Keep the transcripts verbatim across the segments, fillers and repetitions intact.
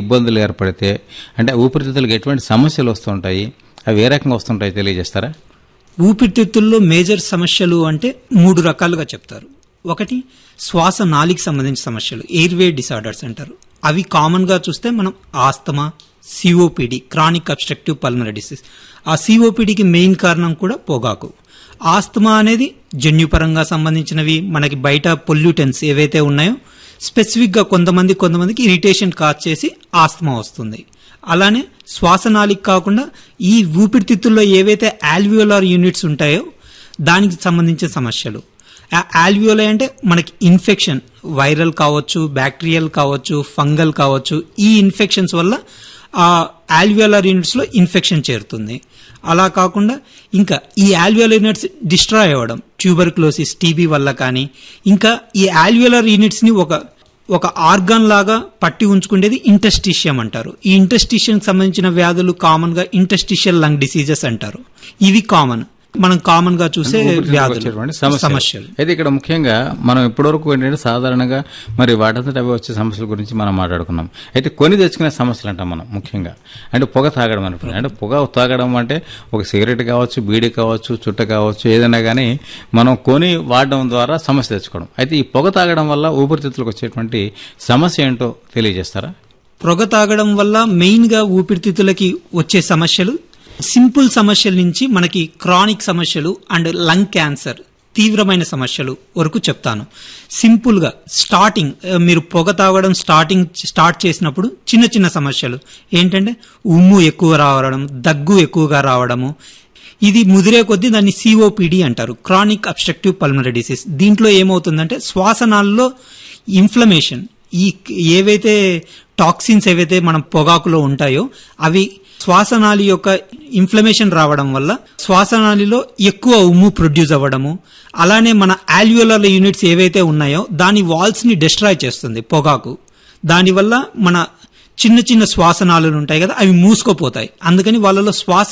ఇబ్బందులు ఏర్పడితే అంటే ఊపిరితిత్తులకు ఎటువంటి సమస్యలు వస్తుంటాయి, అవి ఏ రకంగా వస్తుంటాయి తెలియజేస్తారా? ఊపిరితిత్తుల్లో మేజర్ సమస్యలు అంటే మూడు రకాలుగా చెప్తారు. ఒకటి శ్వాస నాళికి సంబంధించిన సమస్యలు, ఎయిర్వే డిసార్డర్స్ అంటారు. అవి కామన్ గా చూస్తే మనం asthma, COPD, chronic obstructive pulmonary disease. ఆ సిఓపిడికి మెయిన్ కారణం కూడా పొగాకు. ఆస్తమా అనేది జన్యుపరంగా సంబంధించినవి, మనకి బయట పొల్యూటెన్స్ ఏవైతే ఉన్నాయో స్పెసిఫిక్ గా కొంతమంది కొంతమందికి ఇరిటేషన్ కాజ్ చేసి ఆస్తమా వస్తుంది. అలానే శ్వాసనాళికి కాకుండా ఈ ఊపిరితిత్తుల్లో ఏవైతే ఆల్వియోలార్ యూనిట్స్ ఉంటాయో దానికి సంబంధించిన సమస్యలు. ఆల్వియోలై అంటే మనకి ఇన్ఫెక్షన్, వైరల్ కావచ్చు, బ్యాక్టీరియల్ కావచ్చు, ఫంగల్ కావచ్చు. ఈ ఇన్ఫెక్షన్స్ వల్ల ఆ ఆల్వియోలార్ యూనిట్స్ లో ఇన్ఫెక్షన్ చేరుతుంది. అలా కాకుండా ఇంకా ఈ ఆల్వియోలార్ యూనిట్స్ డిస్ట్రాయ్ అవ్వడం, ట్యూబర్క్లోసిస్, టీబీ వల్ల కానీ, ఇంకా ఈ ఆల్వియోలార్ యూనిట్స్ ని ఒక ఒక ఆర్గాన్ లాగా పట్టి ఉంచుకునేది ఇంటెస్టిషియం అంటారు. ఈ ఇంటెస్టిషియం సంబంధించిన వ్యాధులు కామన్ గా ఇంటెస్టిషియల్ లంగ్ డిసీజెస్ అంటారు. ఇవి కామన్ మనం కామన్ గా చూసే వ్యాధులు, సమస్యలు. అయితే ఇక్కడ ముఖ్యంగా మనం ఇప్పటివరకు ఏంటంటే సాధారణంగా మరి వాటంతట అవి వచ్చే సమస్యల గురించి మనం మాట్లాడుకున్నాం. అయితే కొని తెచ్చుకునే సమస్యలు అంటాం మనం ముఖ్యంగా. అంటే పొగ తాగడం అనుకుంటున్నాం. అంటే పొగ తాగడం అంటే ఒక సిగరెట్ కావచ్చు, బీడీ కావచ్చు, చుట్ట కావచ్చు, ఏదైనా కానీ మనం కొని వాడడం ద్వారా సమస్య తెచ్చుకోవడం. అయితే ఈ పొగ తాగడం వల్ల ఊపిరితిత్తులకు వచ్చేటువంటి సమస్య ఏంటో తెలియజేస్తారా? పొగ తాగడం వల్ల మెయిన్ గా ఊపిరితిత్తులకి వచ్చే సమస్యలు సింపుల్ సమస్యల నుంచి మనకి క్రానిక్ సమస్యలు అండ్ లంగ్ క్యాన్సర్, తీవ్రమైన సమస్యలు వరకు చెప్తాను. సింపుల్ గా స్టార్టింగ్ మీరు పొగ తాగడం స్టార్టింగ్ స్టార్ట్ చేసినప్పుడు చిన్న చిన్న సమస్యలు ఏంటంటే ఉమ్ము ఎక్కువ రావడం, దగ్గు ఎక్కువగా రావడము. ఇది ముదిరే కొద్దీ దాన్ని సిఓపిడి అంటారు, క్రానిక్ అబ్స్ట్రక్టివ్ పల్మనరీ డిసీజ్. దీంట్లో ఏమవుతుందంటే శ్వాసనాళలో ఇన్ఫ్లమేషన్, ఈ ఏవైతే టాక్సిన్స్ ఏవైతే మనం పొగాకులో ఉంటాయో అవి శ్వాసనాళి యొక్క ఇన్ఫ్లమేషన్ రావడం వల్ల శ్వాసనాళిలో ఎక్కువ ఉమ్ము ప్రొడ్యూస్ అవ్వడము, అలానే మన ఆల్వియోలార్ యూనిట్స్ ఏవైతే ఉన్నాయో దాని వాల్స్ ని డిస్ట్రాయ్ చేస్తుంది పొగాకు. దానివల్ల మన చిన్న చిన్న శ్వాసనాళులు ఉంటాయి కదా, అవి మూసుకుపోతాయి. అందుకని వాళ్ళలో శ్వాస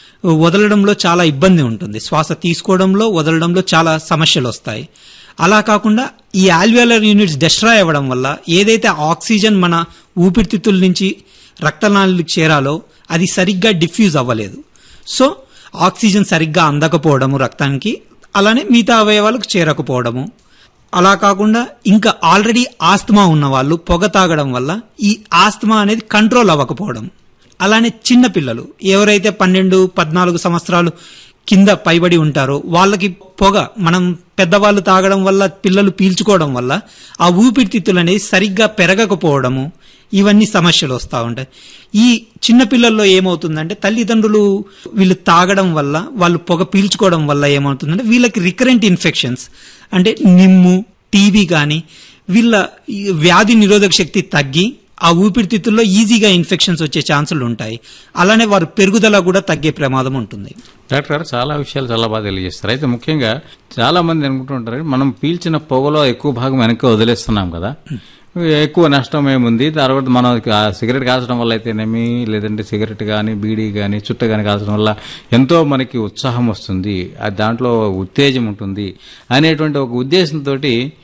వదలడంలో చాలా ఇబ్బంది ఉంటుంది, శ్వాస తీసుకోవడంలో వదలడంలో చాలా సమస్యలు వస్తాయి. అలా కాకుండా ఈ ఆల్వియోలార్ యూనిట్స్ డిస్ట్రాయ్ అవ్వడం వల్ల ఏదైతే ఆక్సిజన్ మన ఊపిరితిత్తుల నుంచి రక్తనాళాలకు చేరాలో అది సరిగ్గా డిఫ్యూజ్ అవ్వలేదు. సో ఆక్సిజన్ సరిగ్గా అందకపోవడము రక్తానికి, అలానే మిగతా అవయవాలకు చేరకపోవడము. అలా కాకుండా ఇంకా ఆల్రెడీ ఆస్తమా ఉన్న వాళ్ళు పొగ తాగడం వల్ల ఈ ఆస్తమా అనేది కంట్రోల్ అవ్వకపోవడం. అలానే చిన్న పిల్లలు ఎవరైతే పన్నెండు పద్నాలుగు సంవత్సరాలు కింద పైబడి ఉంటారో వాళ్ళకి పొగ మనం పెద్దవాళ్ళు తాగడం వల్ల, పిల్లలు పీల్చుకోవడం వల్ల ఆ ఊపిరితిత్తులు అనేది సరిగ్గా పెరగకపోవడము, ఇవన్నీ సమస్యలు వస్తూ ఉంటాయి. ఈ చిన్నపిల్లల్లో ఏమవుతుందంటే తల్లిదండ్రులు వీళ్ళు తాగడం వల్ల, వాళ్ళు పొగ పీల్చుకోవడం వల్ల ఏమవుతుందంటే వీళ్ళకి రికరెంట్ ఇన్ఫెక్షన్స్ అంటే నిమ్ము, టీబీ కానీ వీళ్ళ వ్యాధి నిరోధక శక్తి తగ్గి ఆ ఊపిరితిత్తుల్లో ఈజీగా ఇన్ఫెక్షన్స్ వచ్చే ఛాన్సులు ఉంటాయి. అలానే వారి పెరుగుదల కూడా తగ్గే ప్రమాదం ఉంటుంది. డాక్టర్ గారు చాలా విషయాలు చాలా బాగా తెలియజేస్తారు. అయితే ముఖ్యంగా చాలా మంది అనుకుంటుంటారు మనం పీల్చిన పొగలో ఎక్కువ భాగం వెనక్కి వదిలేస్తున్నాం కదా, ఎక్కువ నష్టం ఏముంది, తర్వాత మనం సిగరెట్ కాల్చడం వల్ల అయితేనేమి, లేదంటే సిగరెట్ కానీ బీడీ కానీ చుట్ట కానీ కాల్చడం వల్ల ఎంతో మనకి ఉత్సాహం వస్తుంది, దాంట్లో ఉత్తేజం ఉంటుంది అనేటువంటి ఒక ఉద్దేశంతో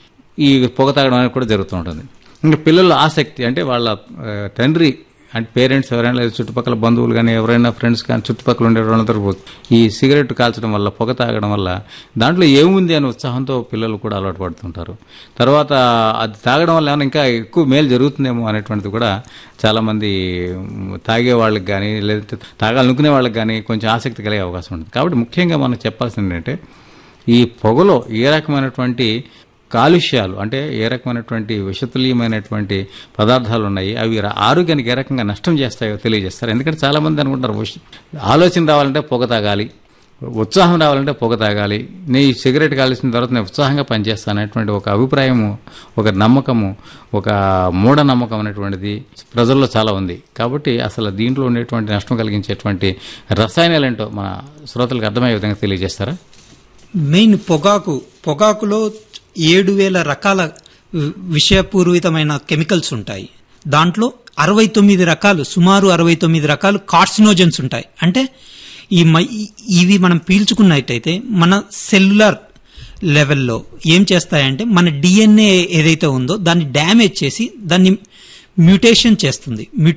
ఈ పొగ తాగడం అనేది కూడా జరుగుతూ ఉంటుంది. ఇంకా పిల్లల ఆసక్తి అంటే వాళ్ళ తండ్రి అంటే పేరెంట్స్ ఎవరైనా లేదా చుట్టుపక్కల బంధువులు కానీ ఎవరైనా ఫ్రెండ్స్ కానీ చుట్టుపక్కల ఉండే వాళ్ళందరూ ఈ సిగరెట్ కాల్చడం వల్ల, పొగ తాగడం వల్ల దాంట్లో ఏముంది అనే ఉత్సాహంతో పిల్లలు కూడా అలవాటు పడుతుంటారు. తర్వాత అది తాగడం వల్ల ఏమైనా ఇంకా ఎక్కువ మేలు జరుగుతుందేమో అనేటువంటిది కూడా చాలామంది తాగే వాళ్ళకి కానీ లేదంటే తాగాలనుకునే వాళ్ళకి కానీ కొంచెం ఆసక్తి కలిగే అవకాశం ఉంటుంది. కాబట్టి ముఖ్యంగా మనం చెప్పాల్సింది ఏంటంటే ఈ పొగలో ఏ రకమైనటువంటి కాలుష్యాలు అంటే ఏ రకమైనటువంటి విషతుల్యమైనటువంటి పదార్థాలు ఉన్నాయి, అవి ఆరోగ్యానికి ఏ రకంగా నష్టం చేస్తాయో తెలియజేస్తారు. ఎందుకంటే చాలా మంది అనుకుంటారు ఆలోచన రావాలంటే పొగ తాగాలి, ఉత్సాహం రావాలంటే పొగ తాగాలి, నేను సిగరెట్ కాల్చిన తర్వాత నేను ఉత్సాహంగా పనిచేస్తాను అనేటువంటి ఒక అభిప్రాయము, ఒక నమ్మకము, ఒక మూఢనమ్మకం అనేటువంటిది ప్రజల్లో చాలా ఉంది. కాబట్టి అసలు దీంట్లో ఉండేటువంటి నష్టం కలిగించేటువంటి రసాయనాలు ఏంటో మన శ్రోతలకు అర్థమయ్యే విధంగా తెలియజేస్తారా? మెయిన్ పొగాకు పొగాకులో ఏడు వేల రకాల విషపూరితమైన కెమికల్స్ ఉంటాయి. దాంట్లో అరవై తొమ్మిది రకాలు సుమారు అరవై తొమ్మిది రకాలు కార్సినోజన్స్ ఉంటాయి. అంటే ఈ ఇవి మనం పీల్చుకున్నట్టయితే మన సెల్యులర్ లెవెల్లో ఏం చేస్తాయంటే మన డిఎన్ఏ ఏదైతే ఉందో దాన్ని డ్యామేజ్ చేసి దాన్ని మ్యూటేషన్ చేస్తుంది.